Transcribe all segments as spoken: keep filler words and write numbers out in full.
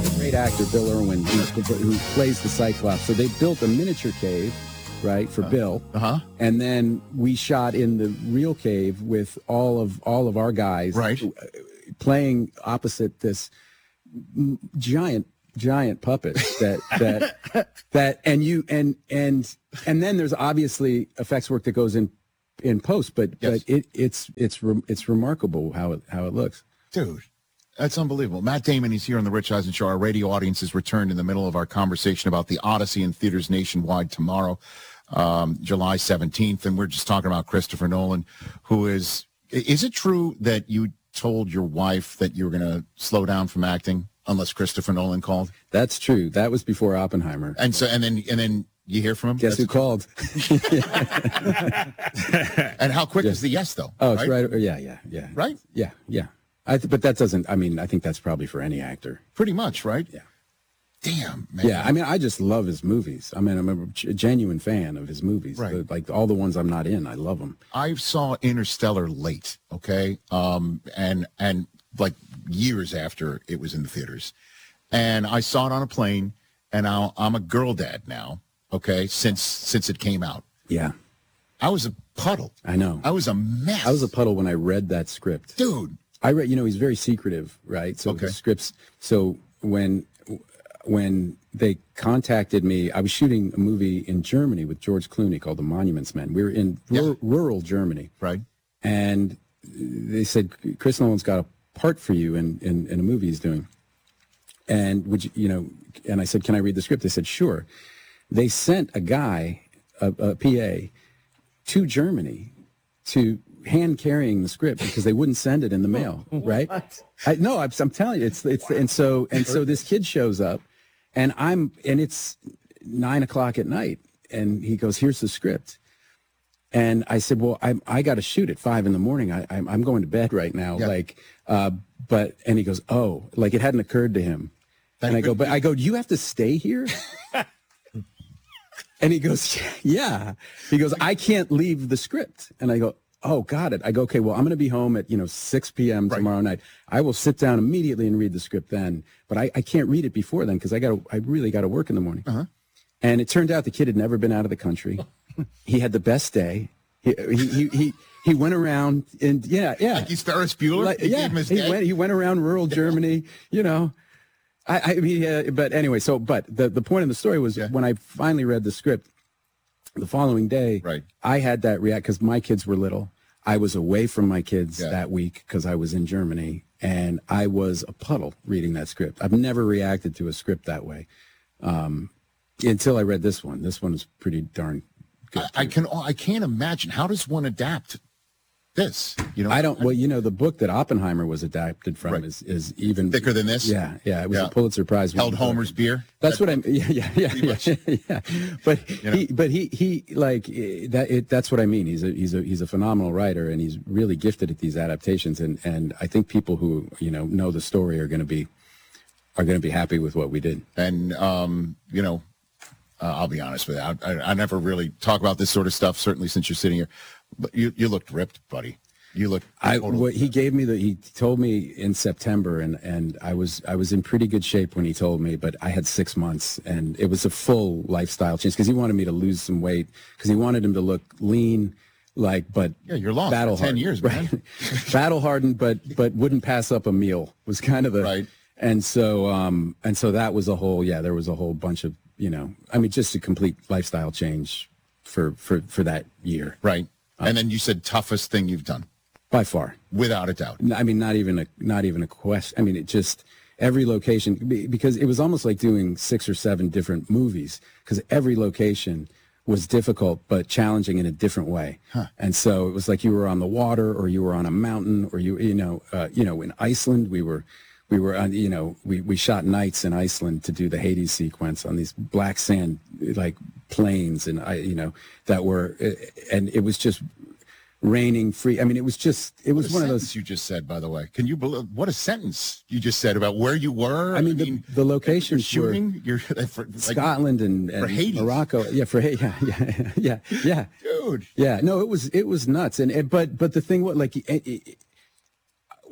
great actor, Bill Irwin, who, who plays the Cyclops. So they built a miniature cave, right, for uh, Bill. Uh-huh. And then we shot in the real cave with all of all of our guys, right, playing opposite this giant giant puppet that that that and you and and and then there's obviously effects work that goes in in post, but yes. but it it's it's it's remarkable how it how it looks. Dude, that's unbelievable. Matt Damon, he's here on the Rich Eisen Show. Our radio audience has returned in the middle of our conversation about the Odyssey in theaters nationwide tomorrow, um, July seventeenth, and we're just talking about Christopher Nolan, who is, is it true that you told your wife that you were going to slow down from acting unless Christopher Nolan called? That's true. That was before Oppenheimer. And so, and then, and then you hear from him? Guess That's who called? And how quick yeah. is the yes, though? Oh, right? it's right. Yeah, yeah, yeah. Right? Yeah, yeah. I th- but that doesn't, I mean, I think that's probably for any actor. Pretty much, right? Yeah. Damn, man. Yeah, I mean, I just love his movies. I mean, I'm a genuine fan of his movies. Right. The, like all the ones I'm not in, I love them. I saw Interstellar late, okay? Um, and, and like years after it was in the theaters. And I saw it on a plane, and I'll, I'm a girl dad now, okay, since since it came out. Yeah. I was a puddle. I know. I was a mess. I was a puddle when I read that script. Dude. I read, you know, he's very secretive, right? So okay. the scripts, so when when they contacted me, I was shooting a movie in Germany with George Clooney called The Monuments Men. We were in yeah. r- rural Germany. Right. And they said, Chris Nolan's got a part for you in, in, in a movie he's doing. And would you, you know, and I said, can I read the script? They said, sure. They sent a guy, a, a P A, to Germany to hand carrying the script because they wouldn't send it in the mail, right? I, no, I'm, I'm telling you, it's it's and so and so this kid shows up, and I'm and it's nine o'clock at night, and he goes, "Here's the script," and I said, "Well, I I got to shoot at five in the morning. I I'm, I'm going to bed right now, yeah. like, uh, but," and he goes, "Oh," like it hadn't occurred to him, that and I go, "But I go, do you have to stay here?" And he goes, "Yeah." He goes, "I can't leave the script," and I go, "Oh, got it." I go, "Okay, well, I'm going to be home at, you know, six p.m. right. tomorrow night. I will sit down immediately and read the script then, but I, I can't read it before then because I got to, I really got to work in the morning." Uh-huh. And it turned out the kid had never been out of the country. He had the best day. He he he he, he went around and yeah yeah. Like he's Ferris Bueller. Like, he yeah, gave him his he day. went he went around rural Germany. You know, I I mean, uh, but anyway, so but the the point of the story was yeah. when I finally read the script. The following day, right. I had that react because my kids were little. I was away from my kids yeah. that week because I was in Germany, and I was a puddle reading that script. I've never reacted to a script that way um, until I read this one. This one is pretty darn good. I, I can I can't imagine. How does one adapt this? You know, I don't. Well, you know, the book that Oppenheimer was adapted from right. is, is even thicker than this. Yeah, yeah. It was yeah. a Pulitzer Prize. Held Homer's book. Beer. That's that, what I'm. Yeah, yeah, yeah, yeah, yeah. But you know? he, but he, he, like that. It, that's what I mean. He's a, he's a, he's a phenomenal writer, and he's really gifted at these adaptations. And, and I think people who you know know the story are going to be, are going to be happy with what we did. And um, you know, uh, I'll be honest with you. I, I, I never really talk about this sort of stuff. Certainly since you're sitting here, but you, you looked ripped, buddy. You look. I what he gave me the he told me in September and and I was I was in pretty good shape when he told me, but I had six months and it was a full lifestyle change because he wanted me to lose some weight because he wanted him to look lean, like but yeah you're long battle ten years man. Right? Battle hardened, but but wouldn't pass up a meal was kind of the right. And so um and so that was a whole yeah there was a whole bunch of you know I mean just a complete lifestyle change for for for that year. Right. Um, and then you said toughest thing you've done. By far, without a doubt. I mean, not even a not even a question. I mean, it just every location because it was almost like doing six or seven different movies because every location was difficult but challenging in a different way. Huh. And so it was like you were on the water or you were on a mountain or you you know uh, you know in Iceland we were we were on you know we we shot nights in Iceland to do the Hades sequence on these black sand like plains and I you know that were and it was just. Raining free. I mean, it was just, it was what a one of sentence those. You just said, by the way. Can you believe what a sentence you just said about where you were? I mean, the, the locations shooting, were you're, for, like, Scotland and, and for Hades. Morocco. Yeah, for yeah, yeah, yeah, yeah. Dude. Yeah, no, it was it was nuts. And, and but but the thing, what like it, it,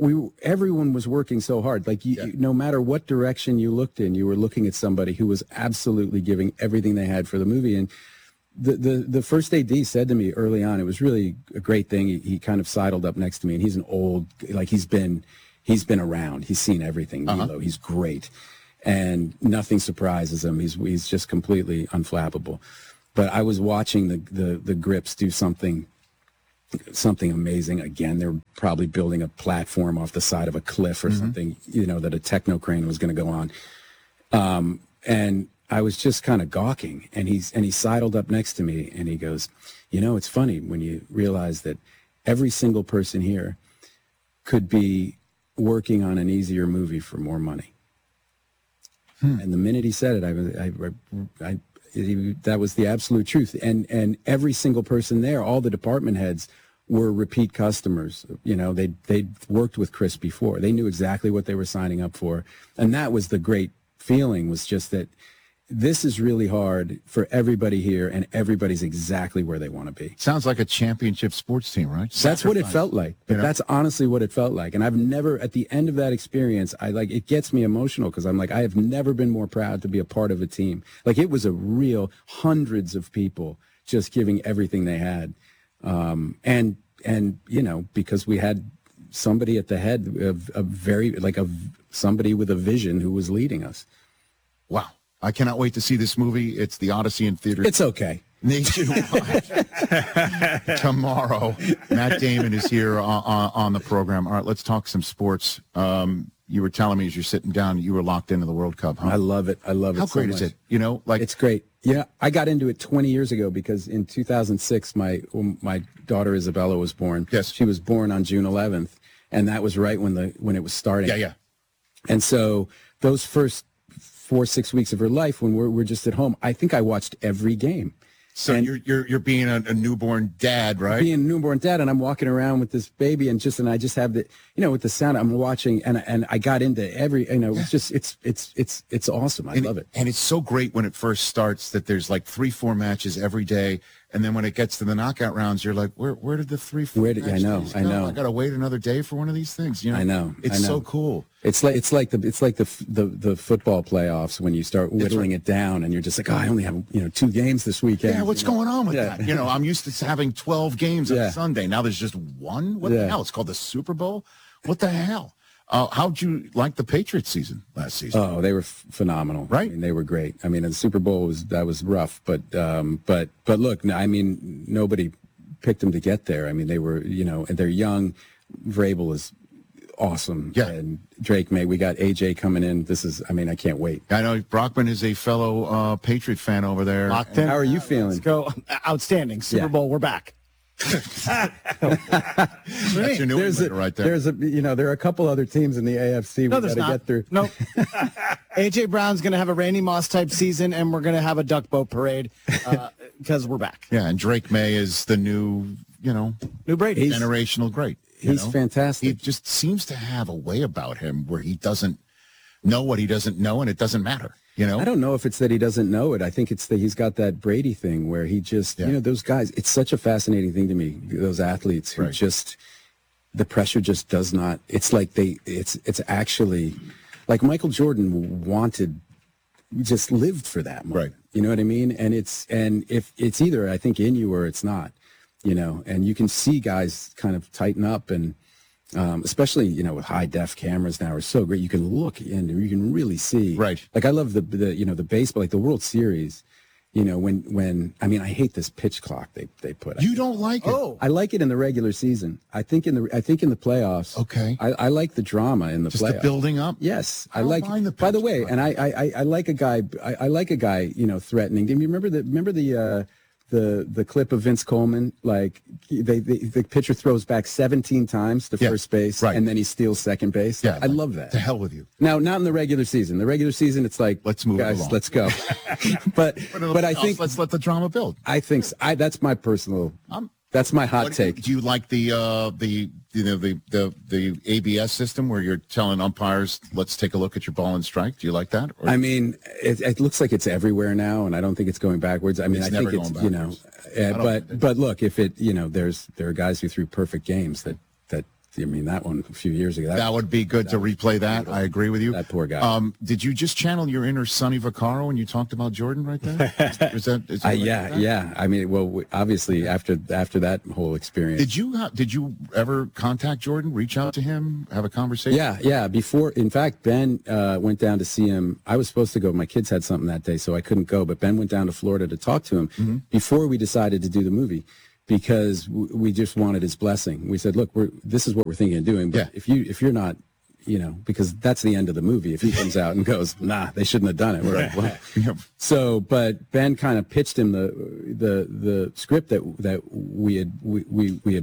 we everyone was working so hard. Like you, Yeah. you- no matter what direction you looked in, you were looking at somebody who was absolutely giving everything they had for the movie. And the the, the first A D said to me early on, it was really a great thing. He, he kind of sidled up next to me, and he's an old, like he's been he's been around. He's seen everything. Uh-huh. Milo, he's great, and nothing surprises him. He's he's just completely unflappable. But I was watching the the, the Grips do something. something amazing. Again, they're probably building a platform off the side of a cliff or Mm-hmm. something, you know, that a techno crane was going to go on. Um, and I was just kind of gawking, and he's, and he sidled up next to me and he goes, you know, it's funny when you realize that every single person here could be working on an easier movie for more money. Hmm. And the minute he said it, I was, I, I, I he, that was the absolute truth. And, and every single person there, all the department heads were repeat customers. You know, they they'd worked with Chris before. They knew exactly what they were signing up for. And that was the great feeling, was just that this is really hard for everybody here, and everybody's exactly where they want to be. Sounds like a championship sports team, right? That's what it Sacrifice. felt like. But You know? that's honestly what it felt like. And I've never, at the end of that experience, I like, it gets me emotional because I'm like, I have never been more proud to be a part of a team. Like, it was a real hundreds of people just giving everything they had. Um, and, and, you know, because we had somebody at the head of a very, like a, somebody with a vision who was leading us. Wow. I cannot wait to see this movie. It's The Odyssey in theaters. It's okay. Nationwide tomorrow. Matt Damon is here on, on, on the program. All right, let's talk some sports. Um, you were telling me as you're sitting down, you were locked into the World Cup, huh? I love it. I love it How so great much. is it? You know, like It's great. Yeah, I got into it twenty years ago because in two thousand six, my um, my daughter Isabella was born. Yes. She was born on June eleventh, and that was right when the when it was starting. yeah, yeah. And so those first four, six weeks of her life, when we're, we're just at home, I think I watched every game. So And- you're you're you're being a, a newborn dad, right? Being a newborn dad, and I'm walking around with this baby, and just and I just have the, you know, with the sound, I'm watching, and and I got into every, you know, it's just it's it's it's it's awesome. I and, love it. And it's so great when it first starts that there's like three, four matches every day. And then when it gets to the knockout rounds, you're like, where where did the three, four Where did- I know, matches I go? know. I got to wait another day for one of these things. You know, I know, It's I know. so cool. It's like it's like the it's like the the the football playoffs when you start whittling it down, and you're just like, oh, I only have, you know, two games this weekend. Yeah, what's you know? going on with Yeah. that? You know, I'm used to having twelve games on Yeah. Sunday. Now there's just one? What Yeah. the hell? It's called the Super Bowl? What the hell? Uh, how'd you like the Patriots season last season? Oh, they were f- phenomenal. Right. I mean, they were great. I mean, the Super Bowl was that was rough, but um, but but look, I mean, nobody picked them to get there. I mean, they were, you know, and they're young. Vrabel is awesome. Yeah. And Drake May, we got A J coming in. This is, I mean, I can't wait. I know Brockman is a fellow uh, Patriot fan over there. Locked in. How are you feeling? Let's go. Outstanding. Super Yeah. Bowl, we're back. That's your New There's a, Englander right there. there's a, you know, there are a couple other teams in the A F C we No, got there's to not. get through. Nope. A J Brown's going to have a Randy Moss type season, and we're going to have a duck boat parade because we're back. Yeah, and Drake May is the new, you know, New Brady. He's- generational great. you He's know? fantastic. He just seems to have a way about him where he doesn't know what he doesn't know, and it doesn't matter. You know, I don't know if it's that he doesn't know it. I think it's that he's got that Brady thing where he just, Yeah. you know, those guys, it's such a fascinating thing to me, those athletes who Right. just, the pressure just does not, it's like they, it's, it's actually, like Michael Jordan wanted, just lived for that moment. Right. You know what I mean? And it's, and if it's either, I think, in you or it's not, you know, and you can see guys kind of tighten up and, Um, especially, you know, with high def cameras now are so great. You can look in and you can really see. Right. Like I love the, the, you know, the baseball, like the World Series, you know, when, when, I mean, I hate this pitch clock they, they put out. you don't like it. Oh. I like it in the regular season. I think in the, I think in the playoffs. Okay. I, I like the drama in the Just playoffs. the building up. Yes, I, I don't like. mind the by the pitch way, clock. and I, I, I- I like a guy. I, I like a guy. You know, threatening. Do you remember the? Remember the, uh, the the clip of Vince Coleman? Like they, they the pitcher throws back seventeen times to Yeah, first base, right. and then he steals second base. Yeah, I like, love that. To hell with you. Now, not in the regular season. The regular season, it's like, Let's move it guys, along. let's go. but but I think let's let the drama build. I think s- I that's my personal. I'm- that's my hot What- take. Do you like the uh, the you know the, the the A B S system where you're telling umpires, let's take a look at your ball and strike? Do you like that? Or- I mean, it, it looks like it's everywhere now, and I don't think it's going backwards. I mean, It's I think never it's going you know, backwards. uh, don't but think it- but look, if it you know, there's there are guys who threw perfect games that that I mean, that one a few years ago. That, That would be good to replay that. I agree with you. That poor guy. Um, did you just channel your inner Sonny Vaccaro when you talked about Jordan right there? Is that, is that Uh, like yeah, that? yeah. I mean, well, we- obviously after after that whole experience. Did you ha- did you ever contact Jordan? Reach out to him? Have a conversation? Yeah, yeah. Before, in fact, Ben uh, went down to see him. I was supposed to go. My kids had something that day, so I couldn't go. But Ben went down to Florida to talk to him Mm-hmm. before we decided to do the movie, because w- we just wanted his blessing. We said, "Look, we're this is what we're thinking of doing. But Yeah. if you if you're not, you know, because that's the end of the movie. If he comes out and goes, nah, they shouldn't have done it. We're like, well. Yep. So, but Ben kind of pitched him the the the script that that we had we we, we had